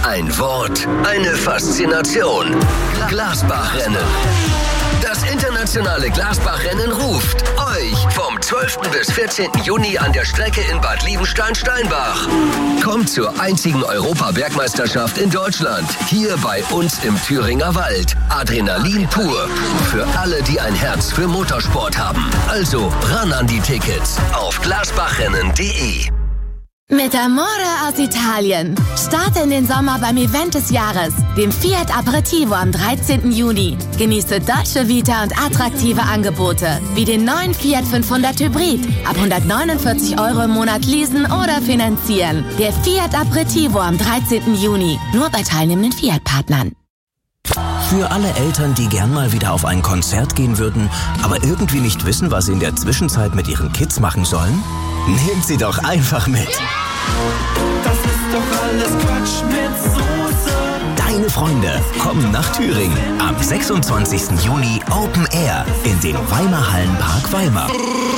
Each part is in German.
Ein Wort, eine Faszination. Glasbachrennen. Das internationale Glasbachrennen ruft euch vom 12. bis 14. Juni an der Strecke in Bad Liebenstein-Steinbach. Kommt zur einzigen Europa-Bergmeisterschaft in Deutschland. Hier bei uns im Thüringer Wald. Adrenalin pur. Für alle, die ein Herz für Motorsport haben. Also ran an die Tickets auf glasbachrennen.de. Mit Amore aus Italien. Starte in den Sommer beim Event des Jahres, dem Fiat Aperitivo am 13. Juni. Genieße Dolce Vita und attraktive Angebote, wie den neuen Fiat 500 Hybrid. Ab 149 € im Monat leasen oder finanzieren. Der Fiat Aperitivo am 13. Juni. Nur bei teilnehmenden Fiat-Partnern. Für alle Eltern, die gern mal wieder auf ein Konzert gehen würden, aber irgendwie nicht wissen, was sie in der Zwischenzeit mit ihren Kids machen sollen? Nehmt sie doch einfach mit. Das ist doch alles Quatsch mit Soße. Deine Freunde kommen nach Thüringen. Am 26. Juni Open Air in den Weimar Hallenpark Weimar.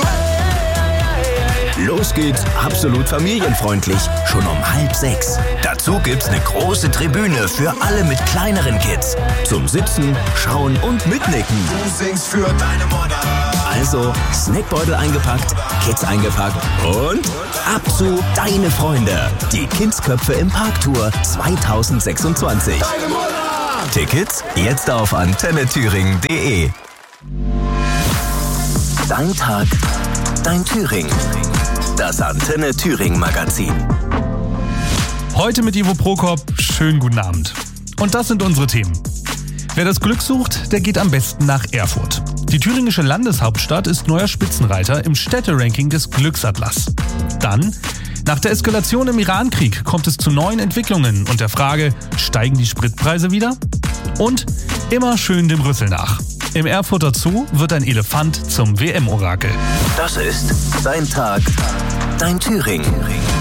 Los geht's, absolut familienfreundlich, schon um 5:30. Dazu gibt's eine große Tribüne für alle mit kleineren Kids. Zum Sitzen, Schauen und Mitnicken. Du singst für deine Mutter. Also, Snackbeutel eingepackt, Kids eingepackt und ab zu Deine Freunde. Die Kindsköpfe im Parktour 2026. Deine Mutter! Tickets jetzt auf antennethüringen.de. Dein Tag, dein Thüringen. Das Antenne Thüringen Magazin. Heute mit Ivo Prokop. Schönen guten Abend. Und das sind unsere Themen. Wer das Glück sucht, der geht am besten nach Erfurt. Die thüringische Landeshauptstadt ist neuer Spitzenreiter im Städteranking des Glücksatlas. Dann, nach der Eskalation im Iran-Krieg kommt es zu neuen Entwicklungen und der Frage, steigen die Spritpreise wieder? Und immer schön dem Rüssel nach. Im Erfurter Zoo wird ein Elefant zum WM-Orakel. Das ist Dein Tag, dein Thüringen.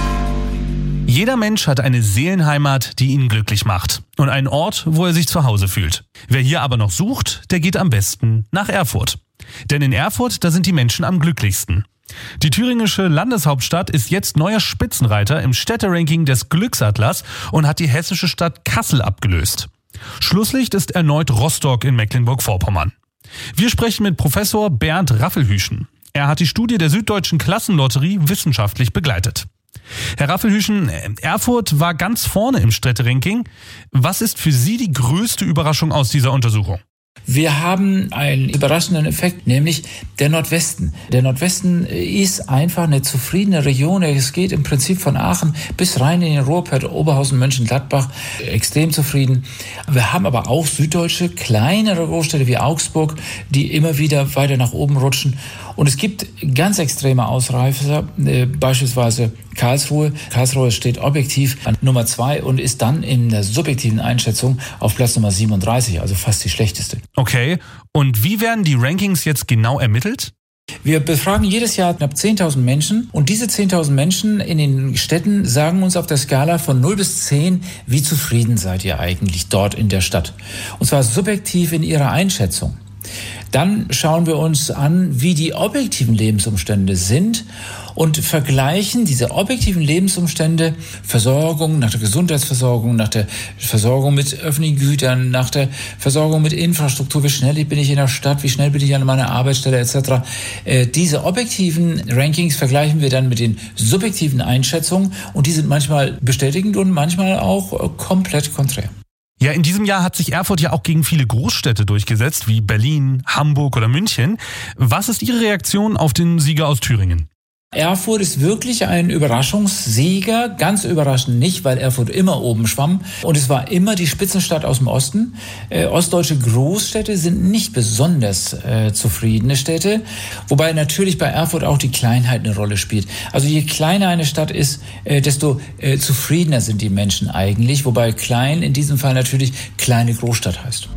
Jeder Mensch hat eine Seelenheimat, die ihn glücklich macht. Und einen Ort, wo er sich zu Hause fühlt. Wer hier aber noch sucht, der geht am besten nach Erfurt. Denn in Erfurt, da sind die Menschen am glücklichsten. Die thüringische Landeshauptstadt ist jetzt neuer Spitzenreiter im Städteranking des Glücksatlas und hat die hessische Stadt Kassel abgelöst. Schlusslicht ist erneut Rostock in Mecklenburg-Vorpommern. Wir sprechen mit Professor Bernd Raffelhüschen. Er hat die Studie der Süddeutschen Klassenlotterie wissenschaftlich begleitet. Herr Raffelhüschen, Erfurt war ganz vorne im Städteranking. Was ist für Sie die größte Überraschung aus dieser Untersuchung? Wir haben einen überraschenden Effekt, nämlich der Nordwesten. Der Nordwesten ist einfach eine zufriedene Region. Es geht im Prinzip von Aachen bis rein in den Ruhrpott, Oberhausen, Mönchengladbach, extrem zufrieden. Wir haben aber auch süddeutsche, kleinere Großstädte wie Augsburg, die immer wieder weiter nach oben rutschen. Und es gibt ganz extreme Ausreißer, beispielsweise Karlsruhe. Karlsruhe steht objektiv an Nummer 2 und ist dann in der subjektiven Einschätzung auf Platz Nummer 37, also fast die schlechteste. Okay, und wie werden die Rankings jetzt genau ermittelt? Wir befragen jedes Jahr knapp 10.000 Menschen und diese 10.000 Menschen in den Städten sagen uns auf der Skala von 0 bis 10, wie zufrieden seid ihr eigentlich dort in der Stadt? Und zwar subjektiv in ihrer Einschätzung. Dann schauen wir uns an, wie die objektiven Lebensumstände sind und vergleichen diese objektiven Lebensumstände, Versorgung, nach der Gesundheitsversorgung, nach der Versorgung mit öffentlichen Gütern, nach der Versorgung mit Infrastruktur, wie schnell bin ich in der Stadt, wie schnell bin ich an meiner Arbeitsstelle etc. Diese objektiven Rankings vergleichen wir dann mit den subjektiven Einschätzungen und die sind manchmal bestätigend und manchmal auch komplett konträr. Ja, in diesem Jahr hat sich Erfurt ja auch gegen viele Großstädte durchgesetzt, wie Berlin, Hamburg oder München. Was ist Ihre Reaktion auf den Sieger aus Thüringen? Erfurt ist wirklich ein Überraschungssieger, ganz überraschend nicht, weil Erfurt immer oben schwamm und es war immer die Spitzenstadt aus dem Osten. Ostdeutsche Großstädte sind nicht besonders zufriedene Städte, wobei natürlich bei Erfurt auch die Kleinheit eine Rolle spielt. Also je kleiner eine Stadt ist, desto zufriedener sind die Menschen eigentlich, wobei klein in diesem Fall natürlich kleine Großstadt heißt.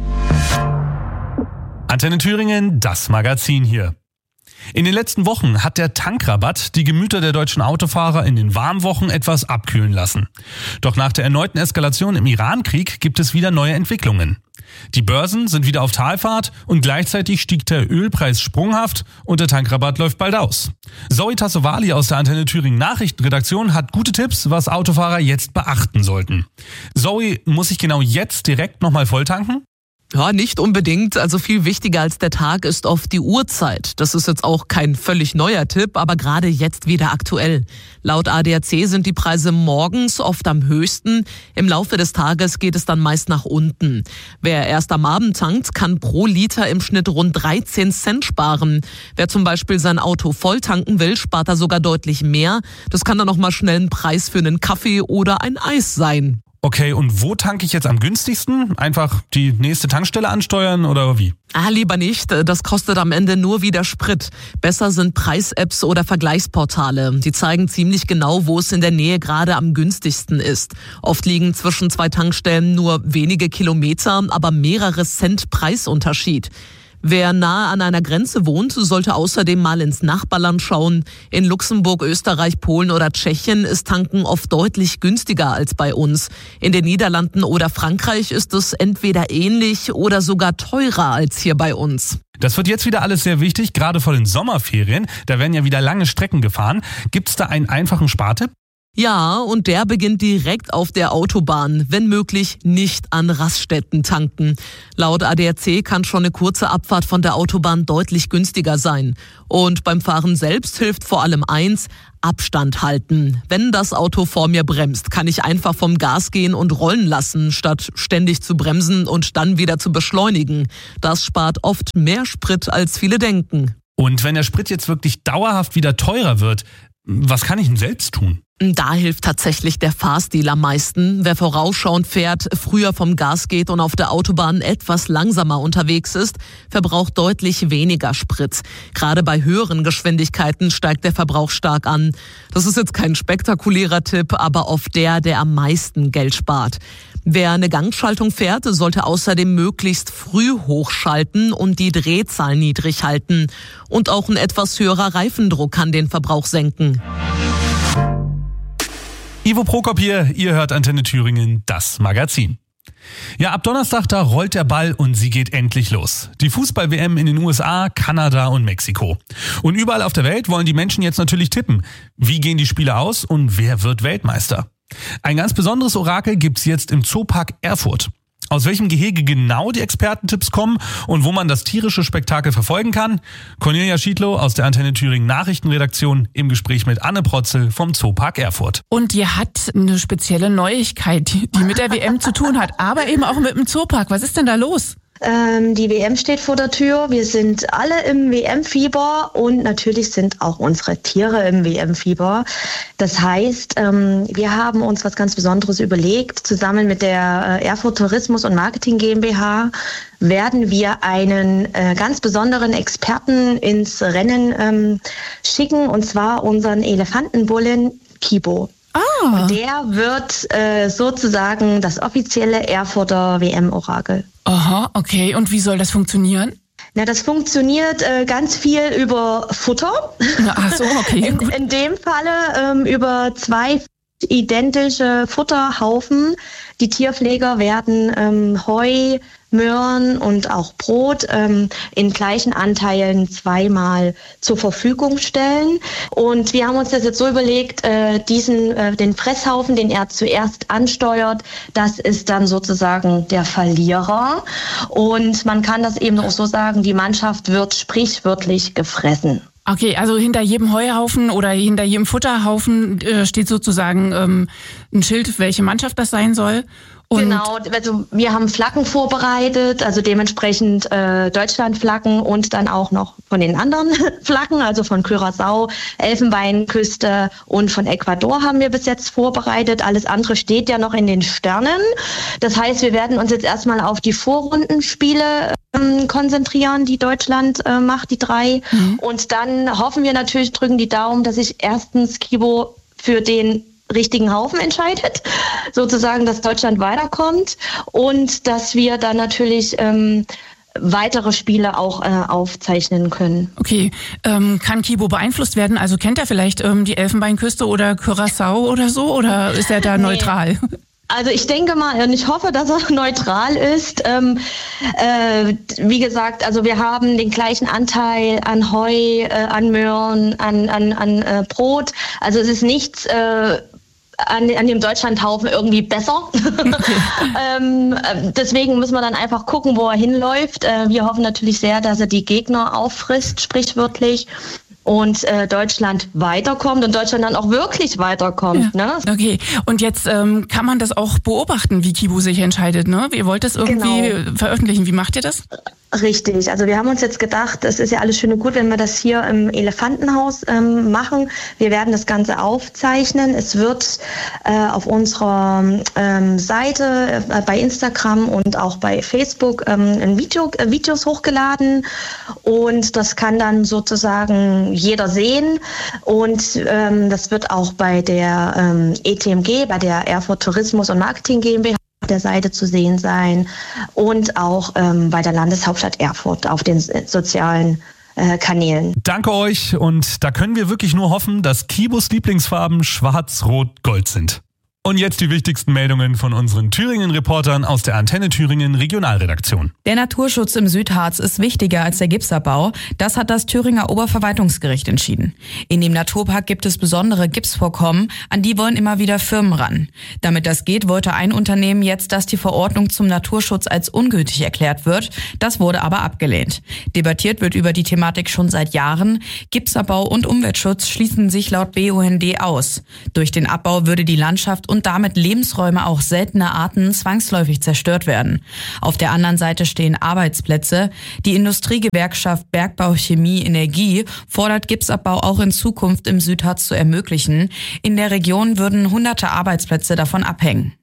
Antenne Thüringen, das Magazin hier. In den letzten Wochen hat der Tankrabatt die Gemüter der deutschen Autofahrer in den Warmwochen etwas abkühlen lassen. Doch nach der erneuten Eskalation im Iran-Krieg gibt es wieder neue Entwicklungen. Die Börsen sind wieder auf Talfahrt und gleichzeitig stieg der Ölpreis sprunghaft und der Tankrabatt läuft bald aus. Zoe Tassovali aus der Antenne Thüringen Nachrichtenredaktion hat gute Tipps, was Autofahrer jetzt beachten sollten. Zoe, muss ich genau jetzt direkt nochmal volltanken? Ja, nicht unbedingt. Also viel wichtiger als der Tag ist oft die Uhrzeit. Das ist jetzt auch kein völlig neuer Tipp, aber gerade jetzt wieder aktuell. Laut ADAC sind die Preise morgens oft am höchsten. Im Laufe des Tages geht es dann meist nach unten. Wer erst am Abend tankt, kann pro Liter im Schnitt rund 13 Cent sparen. Wer zum Beispiel sein Auto voll tanken will, spart da sogar deutlich mehr. Das kann dann noch mal schnell ein Preis für einen Kaffee oder ein Eis sein. Okay, und wo tanke ich jetzt am günstigsten? Einfach die nächste Tankstelle ansteuern oder wie? Lieber nicht. Das kostet am Ende nur wieder Sprit. Besser sind Preis-Apps oder Vergleichsportale. Die zeigen ziemlich genau, wo es in der Nähe gerade am günstigsten ist. Oft liegen zwischen 2 Tankstellen nur wenige Kilometer, aber mehrere Cent Preisunterschied. Wer nahe an einer Grenze wohnt, sollte außerdem mal ins Nachbarland schauen. In Luxemburg, Österreich, Polen oder Tschechien ist Tanken oft deutlich günstiger als bei uns. In den Niederlanden oder Frankreich ist es entweder ähnlich oder sogar teurer als hier bei uns. Das wird jetzt wieder alles sehr wichtig, gerade vor den Sommerferien. Da werden ja wieder lange Strecken gefahren. Gibt's da einen einfachen Spartipp? Ja, und der beginnt direkt auf der Autobahn, wenn möglich nicht an Raststätten tanken. Laut ADAC kann schon eine kurze Abfahrt von der Autobahn deutlich günstiger sein. Und beim Fahren selbst hilft vor allem eins: Abstand halten. Wenn das Auto vor mir bremst, kann ich einfach vom Gas gehen und rollen lassen, statt ständig zu bremsen und dann wieder zu beschleunigen. Das spart oft mehr Sprit, als viele denken. Und wenn der Sprit jetzt wirklich dauerhaft wieder teurer wird, was kann ich denn selbst tun? Da hilft tatsächlich der Fahrstil am meisten. Wer vorausschauend fährt, früher vom Gas geht und auf der Autobahn etwas langsamer unterwegs ist, verbraucht deutlich weniger Sprit. Gerade bei höheren Geschwindigkeiten steigt der Verbrauch stark an. Das ist jetzt kein spektakulärer Tipp, aber oft der am meisten Geld spart. Wer eine Gangschaltung fährt, sollte außerdem möglichst früh hochschalten und die Drehzahl niedrig halten. Und auch ein etwas höherer Reifendruck kann den Verbrauch senken. Ivo Prokop hier, ihr hört Antenne Thüringen, das Magazin. Ja, ab Donnerstag, da rollt der Ball und sie geht endlich los. Die Fußball-WM in den USA, Kanada und Mexiko. Und überall auf der Welt wollen die Menschen jetzt natürlich tippen. Wie gehen die Spiele aus und wer wird Weltmeister? Ein ganz besonderes Orakel gibt's jetzt im Zoopark Erfurt. Aus welchem Gehege genau die Expertentipps kommen und wo man das tierische Spektakel verfolgen kann? Cornelia Schiedlow aus der Antenne Thüringen Nachrichtenredaktion im Gespräch mit Anne Protzel vom Zoopark Erfurt. Und die hat eine spezielle Neuigkeit, die mit der WM zu tun hat, aber eben auch mit dem Zoopark. Was ist denn da los? Die WM steht vor der Tür. Wir sind alle im WM-Fieber und natürlich sind auch unsere Tiere im WM-Fieber. Das heißt, wir haben uns was ganz Besonderes überlegt. Zusammen mit der Erfurt Tourismus und Marketing GmbH werden wir einen ganz besonderen Experten ins Rennen schicken, und zwar unseren Elefantenbullen Kibo. Ah. Und der wird sozusagen das offizielle Erfurter WM-Orakel. Aha, okay. Und wie soll das funktionieren? Na, das funktioniert ganz viel über Futter. Ach so, okay. Gut. In dem Falle über 2 identische Futterhaufen. Die Tierpfleger werden Heu, Möhren und auch Brot in gleichen Anteilen 2-mal zur Verfügung stellen. Und wir haben uns das jetzt so überlegt, den Fresshaufen, den er zuerst ansteuert, das ist dann sozusagen der Verlierer. Und man kann das eben auch so sagen, die Mannschaft wird sprichwörtlich gefressen. Okay, also hinter jedem Heuhaufen oder hinter jedem Futterhaufen steht sozusagen ein Schild, welche Mannschaft das sein soll. Und genau, also wir haben Flaggen vorbereitet, also dementsprechend Deutschlandflaggen und dann auch noch von den anderen Flaggen, also von Curaçao, Elfenbeinküste und von Ecuador haben wir bis jetzt vorbereitet. Alles andere steht ja noch in den Sternen. Das heißt, wir werden uns jetzt erstmal auf die Vorrundenspiele konzentrieren, die Deutschland macht, die 3. Mhm. Und dann hoffen wir natürlich, drücken die Daumen, dass sich erstens Kibo für den richtigen Haufen entscheidet, sozusagen, dass Deutschland weiterkommt und dass wir dann natürlich weitere Spiele auch aufzeichnen können. Okay, kann Kibo beeinflusst werden? Also kennt er vielleicht die Elfenbeinküste oder Curaçao oder so, oder ist er da neutral? Also ich denke mal und ich hoffe, dass er neutral ist. Wie gesagt, also wir haben den gleichen Anteil an Heu, an Möhren, an Brot. Also es ist nichts an dem Deutschlandhaufen irgendwie besser. Deswegen müssen wir dann einfach gucken, wo er hinläuft. Wir hoffen natürlich sehr, dass er die Gegner auffrisst, sprichwörtlich. Und Deutschland weiterkommt und Deutschland dann auch wirklich weiterkommt. Ja. Ne? Okay, und jetzt kann man das auch beobachten, wie Kibu sich entscheidet. Ne? Ihr wollt das irgendwie veröffentlichen. Wie macht ihr das? Richtig, also wir haben uns jetzt gedacht, es ist ja alles schön und gut, wenn wir das hier im Elefantenhaus machen. Wir werden das Ganze aufzeichnen. Es wird auf unserer Seite bei Instagram und auch bei Facebook Videos hochgeladen und das kann dann sozusagen jeder sehen und das wird auch bei der ETMG, bei der Erfurt Tourismus und Marketing GmbH der Seite zu sehen sein und auch bei der Landeshauptstadt Erfurt auf den sozialen Kanälen. Danke euch und da können wir wirklich nur hoffen, dass Kibus Lieblingsfarben schwarz-rot-gold sind. Und jetzt die wichtigsten Meldungen von unseren Thüringen-Reportern aus der Antenne Thüringen Regionalredaktion. Der Naturschutz im Südharz ist wichtiger als der Gipsabbau. Das hat das Thüringer Oberverwaltungsgericht entschieden. In dem Naturpark gibt es besondere Gipsvorkommen, an die wollen immer wieder Firmen ran. Damit das geht, wollte ein Unternehmen jetzt, dass die Verordnung zum Naturschutz als ungültig erklärt wird. Das wurde aber abgelehnt. Debattiert wird über die Thematik schon seit Jahren. Gipsabbau und Umweltschutz schließen sich laut BUND aus. Durch den Abbau würde die Landschaft und damit Lebensräume auch seltener Arten zwangsläufig zerstört werden. Auf der anderen Seite stehen Arbeitsplätze. Die Industriegewerkschaft Bergbau, Chemie, Energie fordert Gipsabbau auch in Zukunft im Südharz zu ermöglichen. In der Region würden hunderte Arbeitsplätze davon abhängen.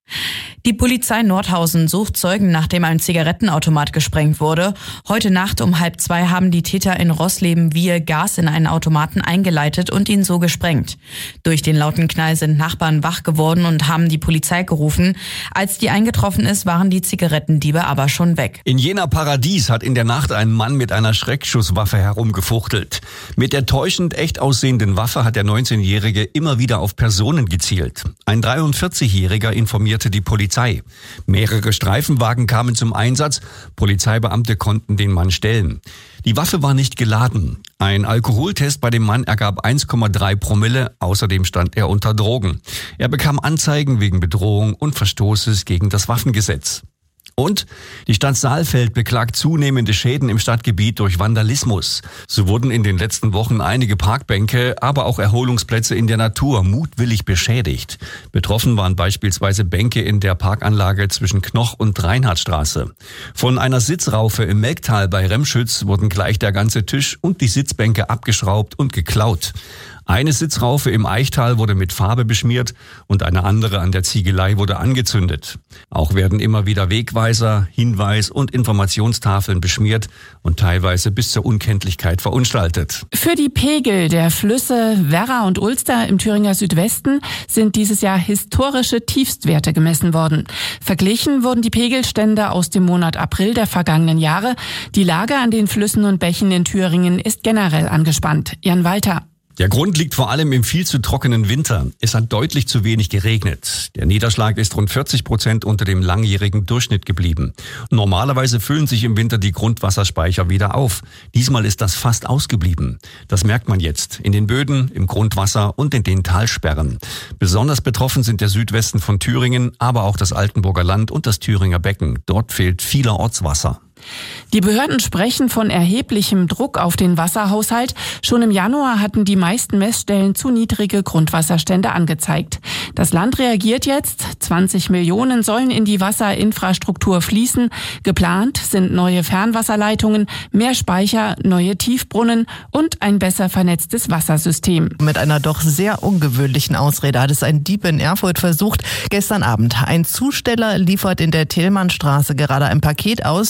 Die Polizei Nordhausen sucht Zeugen, nachdem ein Zigarettenautomat gesprengt wurde. Heute Nacht um 1:30 haben die Täter in Rossleben-Wiehe Gas in einen Automaten eingeleitet und ihn so gesprengt. Durch den lauten Knall sind Nachbarn wach geworden und haben die Polizei gerufen. Als die eingetroffen ist, waren die Zigarettendiebe aber schon weg. In Jena Paradies hat in der Nacht ein Mann mit einer Schreckschusswaffe herumgefuchtelt. Mit der täuschend echt aussehenden Waffe hat der 19-Jährige immer wieder auf Personen gezielt. Ein 43-Jähriger informierte die Polizei. Mehrere Streifenwagen kamen zum Einsatz. Polizeibeamte konnten den Mann stellen. Die Waffe war nicht geladen. Ein Alkoholtest bei dem Mann ergab 1,3 Promille. Außerdem stand er unter Drogen. Er bekam Anzeigen wegen Bedrohung und Verstoßes gegen das Waffengesetz. Und die Stadt Saalfeld beklagt zunehmende Schäden im Stadtgebiet durch Vandalismus. So wurden in den letzten Wochen einige Parkbänke, aber auch Erholungsplätze in der Natur mutwillig beschädigt. Betroffen waren beispielsweise Bänke in der Parkanlage zwischen Knoch und Reinhardtstraße. Von einer Sitzraufe im Melktal bei Remschütz wurden gleich der ganze Tisch und die Sitzbänke abgeschraubt und geklaut. Eine Sitzraufe im Eichtal wurde mit Farbe beschmiert und eine andere an der Ziegelei wurde angezündet. Auch werden immer wieder Wegweiser, Hinweis- und Informationstafeln beschmiert und teilweise bis zur Unkenntlichkeit verunstaltet. Für die Pegel der Flüsse Werra und Ulster im Thüringer Südwesten sind dieses Jahr historische Tiefstwerte gemessen worden. Verglichen wurden die Pegelstände aus dem Monat April der vergangenen Jahre. Die Lage an den Flüssen und Bächen in Thüringen ist generell angespannt. Jan Walter. Der Grund liegt vor allem im viel zu trockenen Winter. Es hat deutlich zu wenig geregnet. Der Niederschlag ist rund 40% unter dem langjährigen Durchschnitt geblieben. Normalerweise füllen sich im Winter die Grundwasserspeicher wieder auf. Diesmal ist das fast ausgeblieben. Das merkt man jetzt in den Böden, im Grundwasser und in den Talsperren. Besonders betroffen sind der Südwesten von Thüringen, aber auch das Altenburger Land und das Thüringer Becken. Dort fehlt vielerorts Wasser. Die Behörden sprechen von erheblichem Druck auf den Wasserhaushalt. Schon im Januar hatten die meisten Messstellen zu niedrige Grundwasserstände angezeigt. Das Land reagiert jetzt. 20 Millionen sollen in die Wasserinfrastruktur fließen. Geplant sind neue Fernwasserleitungen, mehr Speicher, neue Tiefbrunnen und ein besser vernetztes Wassersystem. Mit einer doch sehr ungewöhnlichen Ausrede hat es ein Dieb in Erfurt versucht. Gestern Abend. Ein Zusteller liefert in der Tillmannstraße gerade ein Paket aus. Den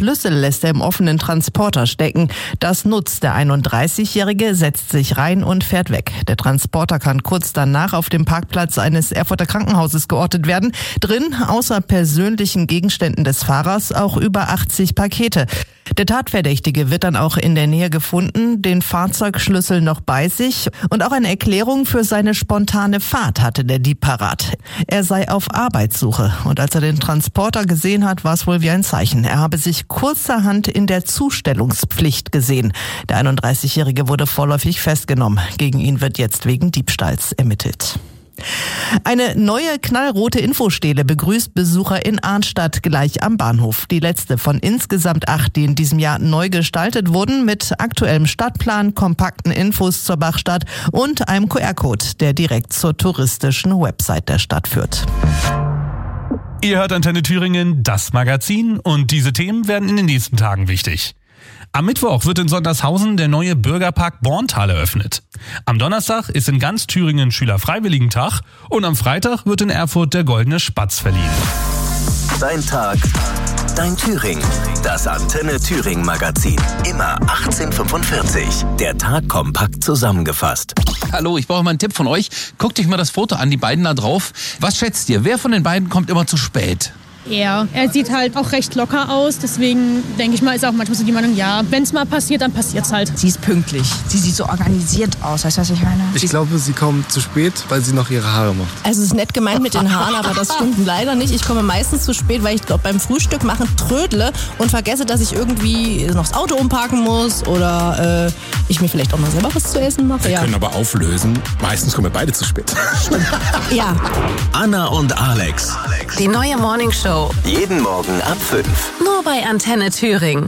Schlüssel lässt er im offenen Transporter stecken. Das nutzt der 31-Jährige, setzt sich rein und fährt weg. Der Transporter kann kurz danach auf dem Parkplatz eines Erfurter Krankenhauses geortet werden. Drin, außer persönlichen Gegenständen des Fahrers, auch über 80 Pakete. Der Tatverdächtige wird dann auch in der Nähe gefunden, den Fahrzeugschlüssel noch bei sich und auch eine Erklärung für seine spontane Fahrt hatte der Dieb parat. Er sei auf Arbeitssuche und als er den Transporter gesehen hat, war es wohl wie ein Zeichen. Er habe sich kurzerhand in der Zustellungspflicht gesehen. Der 31-Jährige wurde vorläufig festgenommen. Gegen ihn wird jetzt wegen Diebstahls ermittelt. Eine neue knallrote Infostele begrüßt Besucher in Arnstadt gleich am Bahnhof. Die letzte von insgesamt 8, die in diesem Jahr neu gestaltet wurden, mit aktuellem Stadtplan, kompakten Infos zur Bachstadt und einem QR-Code, der direkt zur touristischen Website der Stadt führt. Ihr hört Antenne Thüringen, das Magazin, und diese Themen werden in den nächsten Tagen wichtig. Am Mittwoch wird in Sondershausen der neue Bürgerpark Borntal eröffnet. Am Donnerstag ist in ganz Thüringen Schülerfreiwilligentag und am Freitag wird in Erfurt der Goldene Spatz verliehen. Dein Tag, dein Thüringen. Das Antenne Thüringen Magazin. Immer 18:45. Der Tag kompakt zusammengefasst. Hallo, ich brauche mal einen Tipp von euch. Guckt euch mal das Foto an, die beiden da drauf. Was schätzt ihr? Wer von den beiden kommt immer zu spät? Er sieht halt auch recht locker aus, deswegen denke ich mal, ist auch manchmal so die Meinung, ja, wenn es mal passiert, dann passiert's halt. Sie ist pünktlich, sie sieht so organisiert aus, weißt du, was ich meine? Ich glaube, sie kommt zu spät, weil sie noch ihre Haare macht. Also es ist nett gemeint mit den Haaren, aber das stimmt leider nicht. Ich komme meistens zu spät, weil ich glaube beim Frühstück machen trödle und vergesse, dass ich irgendwie noch das Auto umparken muss oder ich mir vielleicht auch mal selber was zu essen mache. Wir können aber auflösen, meistens kommen wir beide zu spät. Ja. Anna und Alex. Die neue Morningshow. Jeden Morgen ab 5. Nur bei Antenne Thüringen.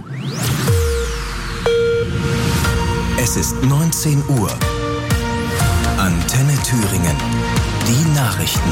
Es ist 19 Uhr. Antenne Thüringen. Die Nachrichten.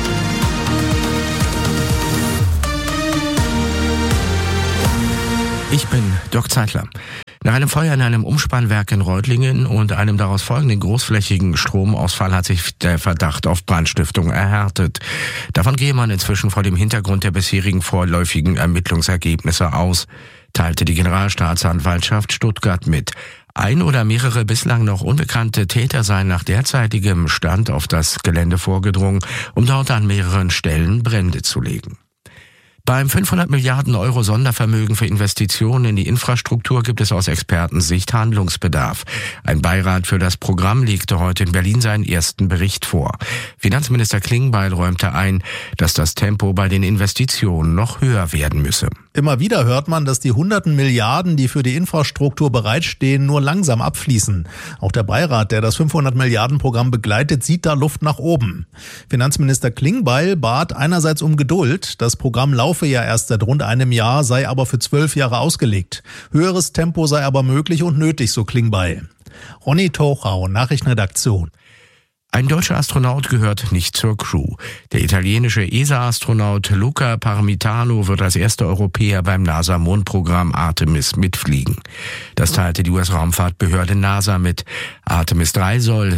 Ich bin Dirk Zeitler. Nach einem Feuer in einem Umspannwerk in Reutlingen und einem daraus folgenden großflächigen Stromausfall hat sich der Verdacht auf Brandstiftung erhärtet. Davon gehe man inzwischen vor dem Hintergrund der bisherigen vorläufigen Ermittlungsergebnisse aus, teilte die Generalstaatsanwaltschaft Stuttgart mit. Ein oder mehrere bislang noch unbekannte Täter seien nach derzeitigem Stand auf das Gelände vorgedrungen, um dort an mehreren Stellen Brände zu legen. Beim 500 Milliarden Euro Sondervermögen für Investitionen in die Infrastruktur gibt es aus Expertensicht Handlungsbedarf. Ein Beirat für das Programm legte heute in Berlin seinen ersten Bericht vor. Finanzminister Klingbeil räumte ein, dass das Tempo bei den Investitionen noch höher werden müsse. Immer wieder hört man, dass die hunderten Milliarden, die für die Infrastruktur bereitstehen, nur langsam abfließen. Auch der Beirat, der das 500 Milliarden Programm begleitet, sieht da Luft nach oben. Finanzminister Klingbeil bat einerseits um Geduld. Das Programm laufe ja erst seit rund einem Jahr, sei aber für 12 Jahre ausgelegt. Höheres Tempo sei aber möglich und nötig, so Klingbeil. Ronny Tochau, Nachrichtenredaktion. Ein deutscher Astronaut gehört nicht zur Crew. Der italienische ESA-Astronaut Luca Parmitano wird als erster Europäer beim NASA-Mondprogramm Artemis mitfliegen. Das teilte die US-Raumfahrtbehörde NASA mit. Artemis 3 soll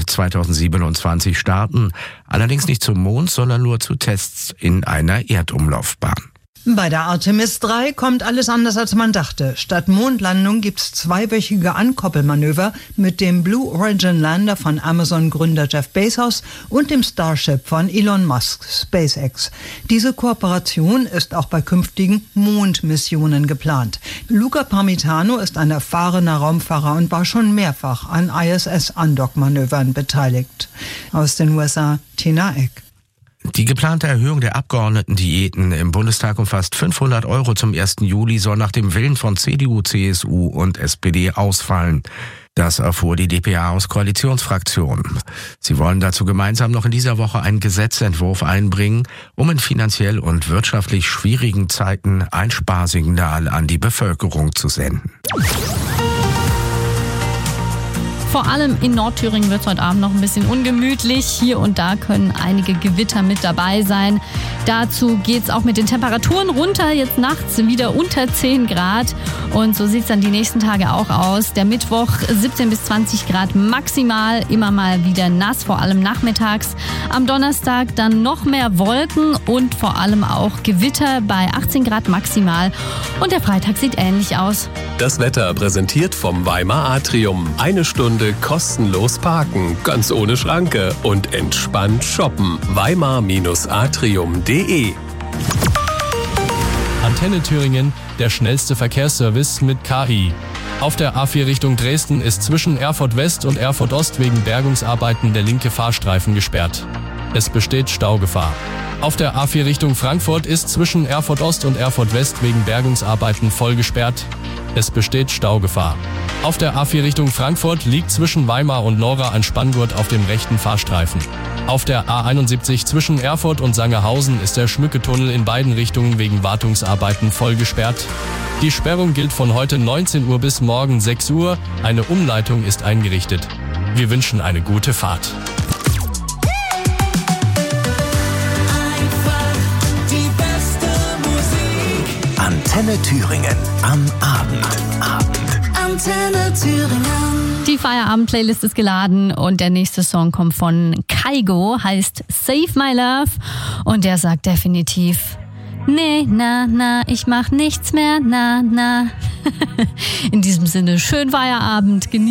2027 starten, allerdings nicht zum Mond, sondern nur zu Tests in einer Erdumlaufbahn. Bei der Artemis 3 kommt alles anders, als man dachte. Statt Mondlandung gibt's zweiwöchige Ankoppelmanöver mit dem Blue Origin Lander von Amazon-Gründer Jeff Bezos und dem Starship von Elon Musk, SpaceX. Diese Kooperation ist auch bei künftigen Mondmissionen geplant. Luca Parmitano ist ein erfahrener Raumfahrer und war schon mehrfach an ISS-Andock-Manövern beteiligt. Aus den USA, Tina Eck. Die geplante Erhöhung der Abgeordnetendiäten im Bundestag um fast 500 € zum 1. Juli soll nach dem Willen von CDU, CSU und SPD ausfallen. Das erfuhr die dpa aus Koalitionsfraktionen. Sie wollen dazu gemeinsam noch in dieser Woche einen Gesetzentwurf einbringen, um in finanziell und wirtschaftlich schwierigen Zeiten ein Sparsignal an die Bevölkerung zu senden. Vor allem in Nordthüringen wird es heute Abend noch ein bisschen ungemütlich. Hier und da können einige Gewitter mit dabei sein. Dazu geht es auch mit den Temperaturen runter. Jetzt nachts wieder unter 10 Grad. Und so sieht es dann die nächsten Tage auch aus. Der Mittwoch 17 bis 20 Grad maximal. Immer mal wieder nass, vor allem nachmittags. Am Donnerstag dann noch mehr Wolken und vor allem auch Gewitter bei 18 Grad maximal. Und der Freitag sieht ähnlich aus. Das Wetter präsentiert vom Weimar Atrium. 1 Stunde kostenlos parken, ganz ohne Schranke und entspannt shoppen. Weimar-atrium.de. Antenne Thüringen, der schnellste Verkehrsservice mit KI. Auf der A4 Richtung Dresden ist zwischen Erfurt West und Erfurt Ost wegen Bergungsarbeiten der linke Fahrstreifen gesperrt. Es besteht Staugefahr. Auf der A4 Richtung Frankfurt ist zwischen Erfurt Ost und Erfurt West wegen Bergungsarbeiten voll gesperrt. Es besteht Staugefahr. Auf der A4 Richtung Frankfurt liegt zwischen Weimar und Nora ein Spanngurt auf dem rechten Fahrstreifen. Auf der A71 zwischen Erfurt und Sangerhausen ist der Schmücketunnel in beiden Richtungen wegen Wartungsarbeiten voll gesperrt. Die Sperrung gilt von heute 19 Uhr bis morgen 6 Uhr. Eine Umleitung ist eingerichtet. Wir wünschen eine gute Fahrt. Antenne Thüringen am Abend. Antenne Thüringen. Die Feierabend-Playlist ist geladen und der nächste Song kommt von Kaigo, heißt Save My Love und der sagt definitiv: Nee, na, ich mach nichts mehr, na. In diesem Sinne, schönen Feierabend, genießt